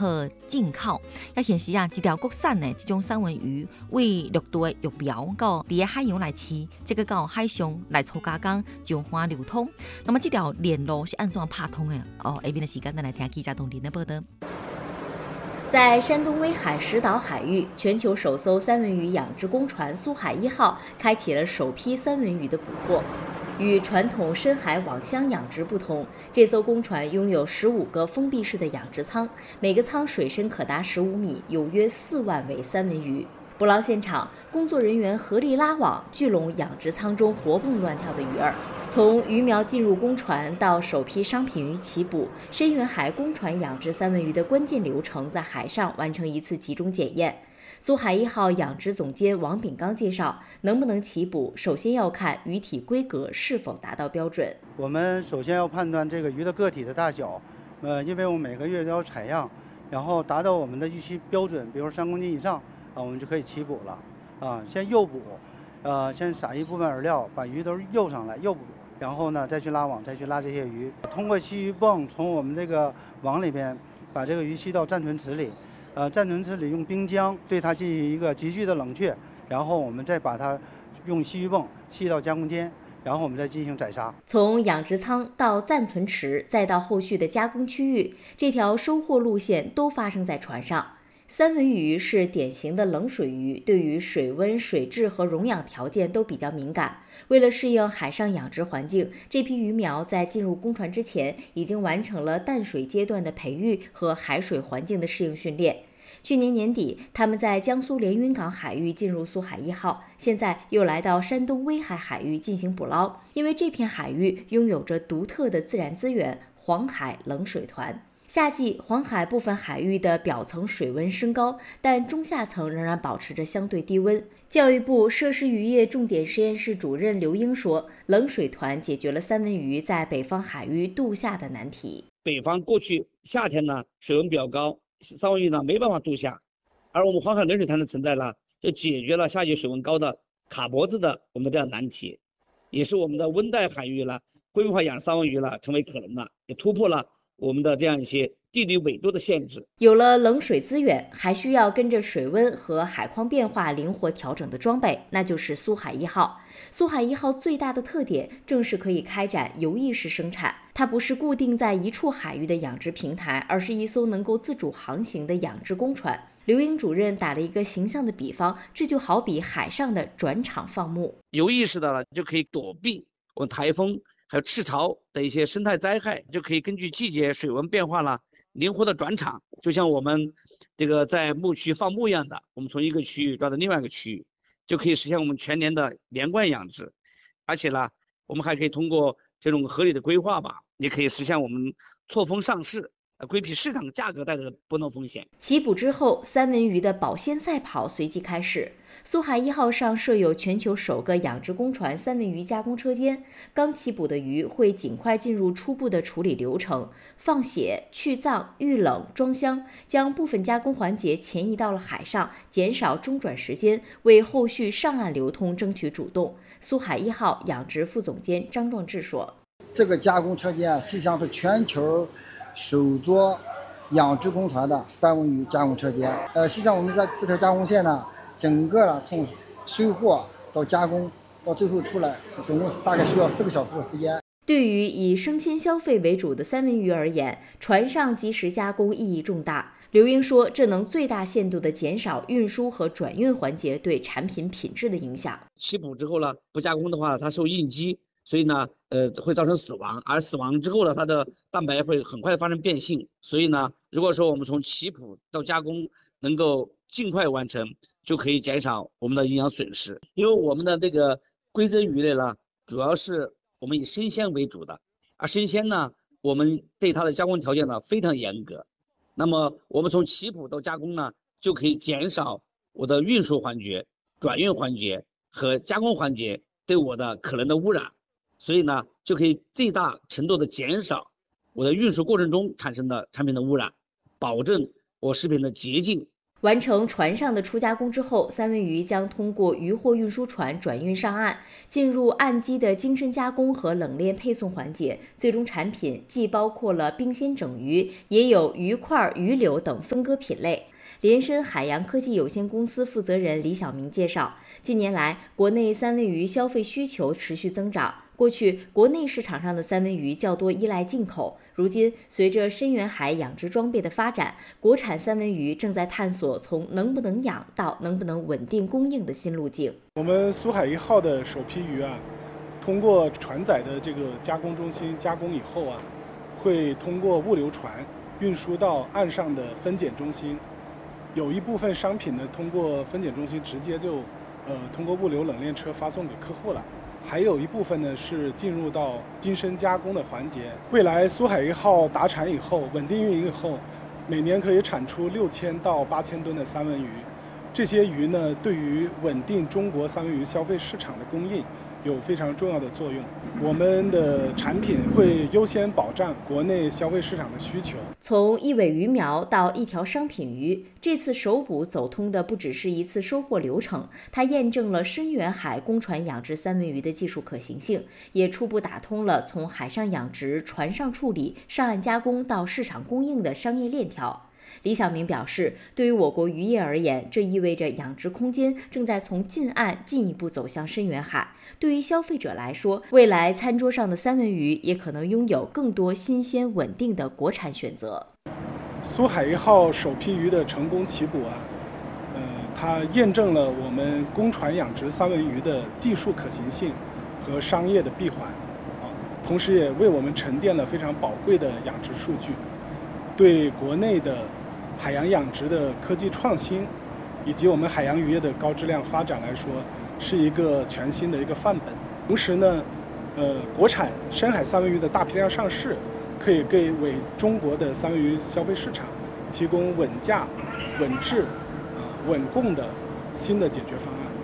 可进口。也显示这条国产的这种三文鱼为陆地的育苗到在海洋来吃，这个到海上来做加工，循环流通。那么这条链路是按怎拍通的？下面的时间，咱来听记者董林的报道。 在山东威海石岛海域，全球首艘三文鱼养殖公船“苏海1号”开启了首批三文鱼的捕获。与传统深海网箱养殖不同，这艘公船拥有15个封闭式的养殖舱，每个舱水深可达15米，有约4万尾三文鱼。捕捞现场，工作人员合力拉网，聚拢养殖舱中活蹦乱跳的鱼儿。从鱼苗进入公船到首批商品鱼起捕，深远海公船养殖三文鱼的关键流程在海上完成一次集中检验。苏海1号养殖总监王炳刚介绍，能不能起捕，首先要看鱼体规格是否达到标准。 我们首先要判断这个鱼的个体的大小，因为我们每个月都要采样，然后达到我们的预期标准，比如说3公斤以上我们就可以起捕了先诱捕，先撒一部分饵料，把鱼都诱上来，诱捕。然后呢，再去拉网，再去拉这些鱼。通过吸鱼泵从我们这个网里边把这个鱼吸到暂存池里，暂存池里用冰浆对它进行一个急剧的冷却，然后我们再把它用吸鱼泵吸到加工间，然后我们再进行宰杀。 从养殖舱到暂存池，再到后续的加工区域，这条收获路线都发生在船上。三文鱼是典型的冷水鱼，对于水温、水质和溶氧条件都比较敏感。为了适应海上养殖环境，这批鱼苗在进入公船之前，已经完成了淡水阶段的培育和海水环境的适应训练。去年年底，他们在江苏连云港海域进入苏海1号，现在又来到山东威海海域进行捕捞。因为这片海域拥有着独特的自然资源——黄海冷水团。夏季，黄海部分海域的表层水温升高，但中下层仍然保持着相对低温。教育部设施渔业重点实验室主任刘英说，冷水团解决了三文鱼在北方海域度夏的难题。 北方过去夏天呢，水温比较高，三文鱼呢没办法度夏，而我们黄海冷水团的存在呢，就解决了夏季水温高的卡脖子的我们的这样难题，也是我们的温带海域了规模化养三文鱼了成为可能了，也突破了我们的这样一些地理纬度的限制。 有了冷水资源，还需要跟着水温和海况变化灵活调整的装备，那就是苏海1号。苏海1号最大的特点正是可以开展游弋式生产，它不是固定在一处海域的养殖平台，而是一艘能够自主航行的养殖公船。刘英主任打了一个形象的比方，这就好比海上的转场放牧。 游弋式的了，就可以躲避我们台风还有赤潮的一些生态灾害，就可以根据季节水温变化了灵活的转场，就像我们这个在牧区放牧一样的，我们从一个区域转到另外一个区域，就可以实现我们全年的连贯养殖。而且呢，我们还可以通过这种合理的规划吧，也可以实现我们错峰上市，规避市场价格带来的波动风险。 起捕之后，三文鱼的保鲜赛跑随即开始。苏海1号上设有全球首个养殖公船三文鱼加工车间，刚起捕的鱼会尽快进入初步的处理流程，放血、去脏、预冷、装箱，将部分加工环节前移到了海上，减少中转时间，为后续上岸流通争取主动。苏海1号养殖副总监张壮志说：“ 这个加工车间实际上是全球首座养殖公船的三文鱼加工车间。实际上我们在这条加工线呢，整个呢从收获到加工到最后出来，总共大概需要4个小时的时间。 对于以生鲜消费为主的三文鱼而言，船上及时加工意义重大。刘英说，这能最大限度地减少运输和转运环节对产品品质的影响。 起捕之后呢，不加工的话，它受应激，所以呢，会造成死亡，而死亡之后呢，它的蛋白会很快发生变性。所以呢，如果说我们从起捕到加工能够尽快完成，就可以减少我们的营养损失。因为我们的这个规则鱼类呢，主要是我们以生鲜为主的，而生鲜呢，我们对它的加工条件呢非常严格。那么我们从起捕到加工呢，就可以减少我的运输环节、转运环节和加工环节对我的可能的污染，所以呢，就可以最大程度的减少我的运输过程中产生的产品的污染，保证我食品的洁净。 完成船上的初加工之后，三文鱼将通过渔货运输船转运上岸，进入岸基的精深加工和冷链配送环节。最终产品既包括了冰鲜整鱼，也有鱼块、鱼柳等分割品类。联深海洋科技有限公司负责人李晓明介绍，近年来国内三文鱼消费需求持续增长。过去，国内市场上的三文鱼较多依赖进口。如今，随着深远海养殖装备的发展，国产三文鱼正在探索从能不能养到能不能稳定供应的新路径。 我们苏海1号的首批鱼通过船载的这个加工中心加工以后会通过物流船运输到岸上的分拣中心。有一部分商品呢，通过分拣中心直接就通过物流冷链车发送给客户了。还有一部分呢是进入到精深加工的环节。未来苏海1号达产以后，稳定运营以后，每年可以产出6000到8000吨的三文鱼。这些鱼呢，对于稳定中国三文鱼消费市场的供应有非常重要的作用。我们的产品会优先保障国内消费市场的需求。 从一尾鱼苗到一条商品鱼，这次首捕走通的不只是一次收获流程，它验证了深远海公船养殖三文鱼的技术可行性，也初步打通了从海上养殖、船上处理、上岸加工到市场供应的商业链条。李晓明表示，对于我国渔业而言，这意味着养殖空间正在从近岸进一步走向深远海。对于消费者来说，未来餐桌上的三文鱼也可能拥有更多新鲜稳定的国产选择。 苏海1号首批鱼的成功起捕它验证了我们公船养殖三文鱼的技术可行性和商业的闭环同时也为我们沉淀了非常宝贵的养殖数据，对国内的海洋养殖的科技创新以及我们海洋渔业的高质量发展来说，是一个全新的一个范本。同时呢，国产深海三文鱼的大批量上市，可以为中国的三文鱼消费市场提供稳价、稳质、稳供的新的解决方案。